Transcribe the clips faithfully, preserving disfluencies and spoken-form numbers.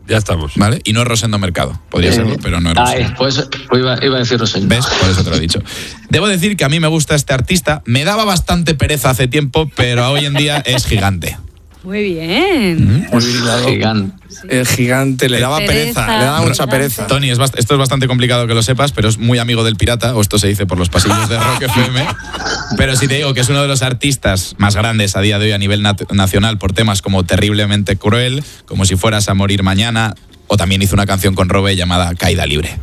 Ya estamos. ¿Vale? Y no es Rosendo Mercado. Podría eh, serlo, pero no es Rosendo. Ay, pues, pues iba, iba a decir Rosendo. ¿Ves? Por eso te lo he dicho. Debo decir que a mí me gusta este artista. Me daba bastante pereza hace tiempo, pero hoy en día es gigante. Muy bien. Muy bien, claro. Gigante. El gigante le daba pereza, pereza le daba mucha pereza. Tony, es bast- esto es bastante complicado que lo sepas, pero es muy amigo del Pirata, o esto se dice por los pasillos de Rock F M. Pero si te digo que es uno de los artistas más grandes a día de hoy a nivel nat- nacional por temas como Terriblemente Cruel, Como si fueras a morir mañana, o también hizo una canción con Robe llamada Caída Libre.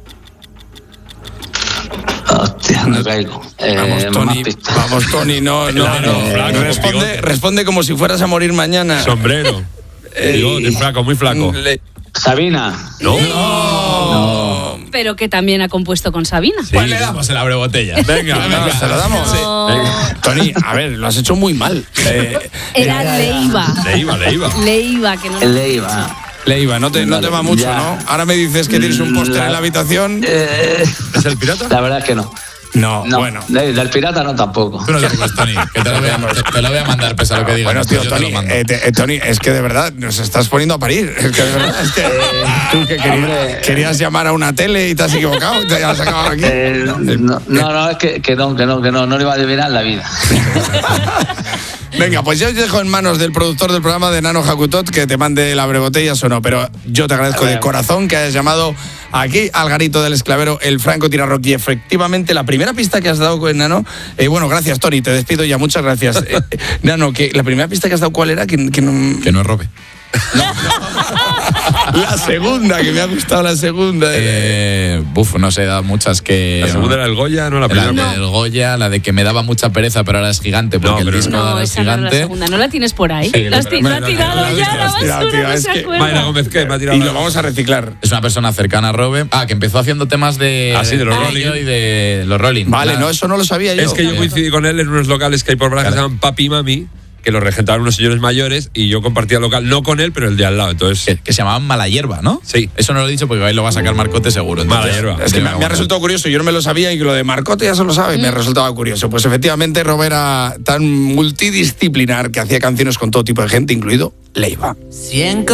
Hostia, no caigo. Eh, vamos, Tony, vamos, Tony, no, no, Claro, no. flaco, responde, responde como si fueras a morir mañana. Sombrero. Eh, Bigote, flaco, muy flaco. Le... Sabina. No. No. No. Pero que también ha compuesto con Sabina. Sí, pues le damos el abre-botella. Venga, venga, venga, se lo damos. No. Sí. Venga. Tony, a ver, lo has hecho muy mal. Eh, Era Leiva. Leiva, Leiva. Leiva, que no. Leiva. Leiva, no te, no te va mucho, Ya. ¿no? Ahora me dices que tienes un póster La- en la habitación. Eh, ¿Es el Pirata? la verdad es que no. No, No, bueno. de- del Pirata no tampoco. Tú no te preocupes, Tony, que te lo voy a, te, te lo voy a mandar, pese a lo que digas. Bueno, tío, yo te Tony, lo mando. eh, te- eh, Tony, es que de verdad nos estás poniendo a parir. Es que de verdad, es que tú que querías, hombre, querías llamar a una tele y te has equivocado, te has acabado aquí. Eh, no, no, no, es que, que no, que no, que no, no le iba a adivinar en la vida. Venga, pues yo os dejo en manos del productor del programa de Nano Jacutot que te mande la brebotellas o no, pero yo te agradezco de corazón que hayas llamado aquí al garito del esclavero el Franco Tirarrock y efectivamente la primera pista que has dado con Nano, eh, bueno, gracias Tony, te despido ya, muchas gracias. Eh, eh, Nano, que la primera pista que has dado, ¿cuál era? Que, que no... Que no es Robe. No, no. La segunda, que me ha gustado la segunda. Eh, buf, no sé, da muchas que... La segunda era el Goya, no la La primera. del Goya, la de que me daba mucha pereza, pero ahora es gigante, porque No, el pero disco No, ahora es esa no era la gigante. segunda. ¿No la tienes por ahí? Sí, la has pero- ti- la ha pero- tirado pero- ya a la pero- pero- basura, tío, no es se que- acuerda. Mayra Gómez, ¿qué? Me ha tirado Y la- lo vamos a reciclar. Es una persona cercana a Robe. Ah, que empezó haciendo temas de... Ah, sí, de los de Rolling. Y de los Rolling. Vale, Claro. no, eso no lo sabía yo. Es que yo coincidí con él en unos locales que hay por Braga que se llaman Papi y Mami, que lo regentaban unos señores mayores y yo compartía el local, no con él, pero el de al lado. Entonces, Que, que se llamaban Mala Hierba, ¿no? Sí. Eso no lo he dicho porque ahí lo va a sacar Marcote seguro. Mala Entonces, Hierba. Es que me, venga, me ha bueno. resultado curioso, yo no me lo sabía y que lo de Marcote ya se lo sabe, me ha resultado curioso. Pues efectivamente Robe era tan multidisciplinar que hacía canciones con todo tipo de gente, incluido Leiva. Cien